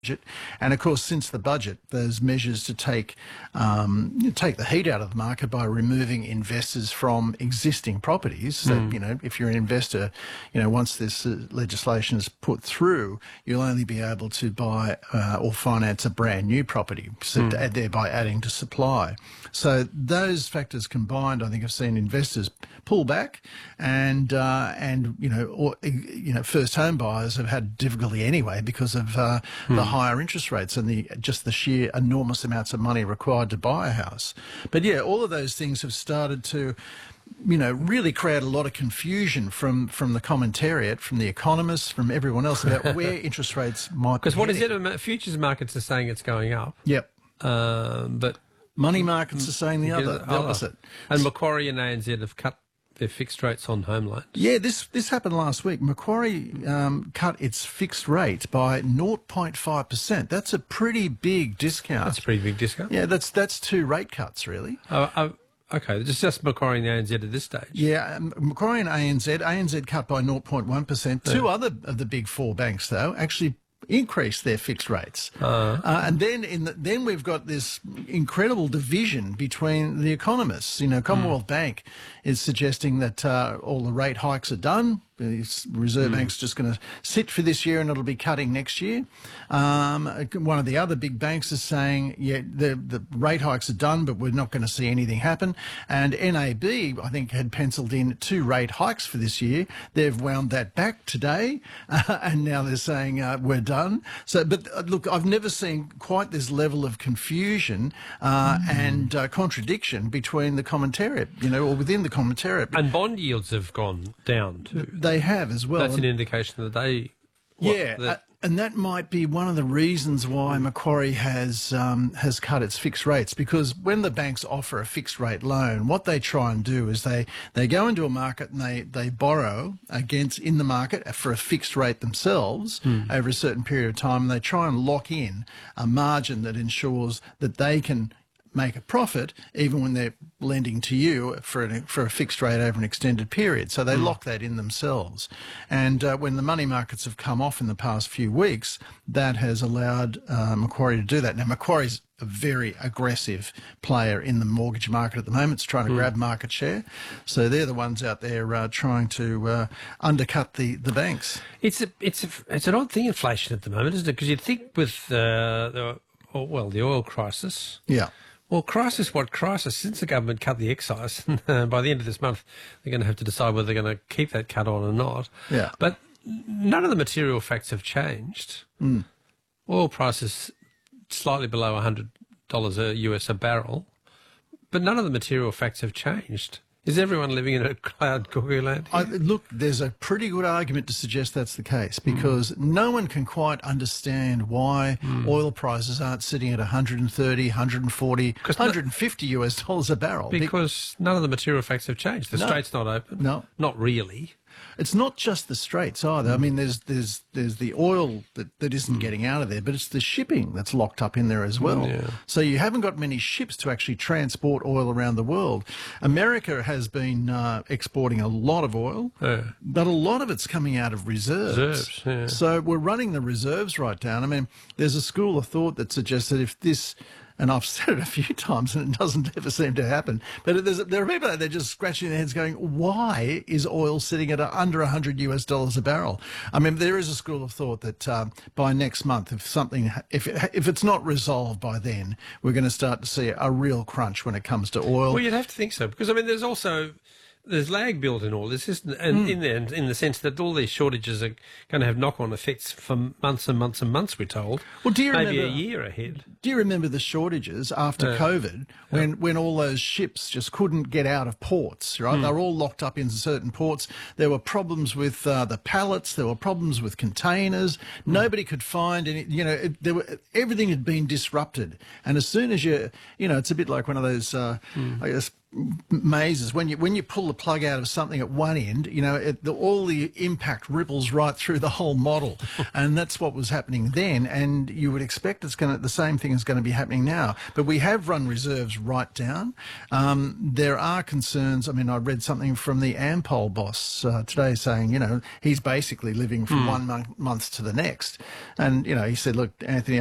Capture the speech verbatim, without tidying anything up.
budget. And of course, since the budget, there's measures to take um, take the heat out of the market by removing investors from existing properties. So, Mm. you know, if you're an investor, you know, once this uh, legislation is put through, you'll only be able to buy uh, or finance a brand new property, so Mm. thereby adding to supply. So those factors combined, I think, have seen investors pull back, and uh, and you know, or, you know, first home buyers have had difficulty anyway because of uh, Mm. the higher interest rates and the just the sheer enormous amounts of money required to buy a house. But yeah, all of those things have started to, you know, really create a lot of confusion from from the commentariat, from the economists, from everyone else about where interest rates might be. Because what is heading. it? Futures markets are saying it's going up. Yep. Um, but Money markets are saying the you get other, the opposite. And Macquarie and A N Z have cut their fixed rates on home loans. Yeah, this this happened last week. Macquarie um, cut its fixed rate by zero point five percent. That's a pretty big discount. That's a pretty big discount. Yeah, that's that's two rate cuts, really. Uh, uh, okay, it's just Macquarie and A N Z at this stage. Yeah, um, Macquarie and A N Z. A N Z cut by zero point one percent. Two Yeah. other of the big four banks, though, actually increase their fixed rates. Uh, Uh, and then in the, then we've got this incredible division between the economists. You know, Commonwealth Bank is suggesting that uh, all the rate hikes are done. The Reserve Mm. Bank's just going to sit for this year and it'll be cutting next year. Um, one of the other big banks is saying, yeah, the, the rate hikes are done, but we're not going to see anything happen. And N A B, I think, had penciled in two rate hikes for this year. They've wound that back today, uh, and now they're saying uh, we're done. So, but uh, look, I've never seen quite this level of confusion uh, Mm. and uh, contradiction between the commentariat, you know, or within the commentariat. and bond yields have gone down too. They have as well. That's an indication that they... what, Yeah, that- uh, and that might be one of the reasons why Macquarie has um, has cut its fixed rates, because when the banks offer a fixed rate loan, what they try and do is they, they go into a market and they, they borrow against in the market for a fixed rate themselves Hmm. over a certain period of time, and they try and lock in a margin that ensures that they can make a profit even when they're lending to you for an, for a fixed rate over an extended period. So they Mm. lock that in themselves. And uh, when the money markets have come off in the past few weeks, that has allowed uh, Macquarie to do that. Now, Macquarie's a very aggressive player in the mortgage market at the moment. It's trying to Mm. grab market share. So they're the ones out there uh, trying to uh, undercut the, the banks. It's a, it's a, it's an odd thing, inflation at the moment, isn't it? Because you'd think with uh, the oh, well the oil crisis. Yeah. Well, crisis, what crisis? Since the government cut the excise, by the end of this month, they're going to have to decide whether they're going to keep that cut on or not. Yeah. But none of the material facts have changed. Mm. Oil prices slightly below one hundred dollars a U S a barrel, but none of the material facts have changed. Is everyone living in a cloud cuckoo land here? I, look, there's a pretty good argument to suggest that's the case, because mm. no one can quite understand why mm. oil prices aren't sitting at one hundred thirty, one hundred forty, one hundred fifty no, U S dollars a barrel. Because Be none of the material facts have changed. The no, Strait's not open. No. Not really. It's not just the Straits either. Mm. I mean, there's there's there's the oil that, that isn't mm. getting out of there, but it's the shipping that's locked up in there as well. Yeah. So you haven't got many ships to actually transport oil around the world. America has been uh, exporting a lot of oil, yeah. but a lot of it's coming out of reserves. Reserves, yeah. So we're running the reserves right down. I mean, there's a school of thought that suggests that if this... And I've said it a few times, and it doesn't ever seem to happen. But there's, there are people out there just scratching their heads going, why is oil sitting at a, under one hundred U S dollars a barrel? I mean, there is a school of thought that um, by next month, if something, if, it, if it's not resolved by then, we're going to start to see a real crunch when it comes to oil. Well, you'd have to think so, because, I mean, there's also... There's lag built in all this, isn't and mm. in there, in the sense that all these shortages are going to have knock-on effects for months and months and months, we're told. Well, do you maybe remember, a year ahead. Do you remember the shortages after uh, COVID, when, yeah. when all those ships just couldn't get out of ports, right? Mm. They were all locked up in certain ports. There were problems with uh, the pallets. There were problems with containers. Mm. Nobody could find any, you know, it, there were, everything had been disrupted. And as soon as you, you know, it's a bit like one of those, uh, mm. I guess, mazes. When you when you pull the plug out of something at one end, you know, it, the, all the impact ripples right through the whole model, and that's what was happening then. And you would expect it's going to the same thing is going to be happening now. But we have run reserves right down. Um, there are concerns. I mean, I read something from the Ampol boss uh, today saying, you know, he's basically living from mm. one month, month to the next, and you know, he said, look, Anthony.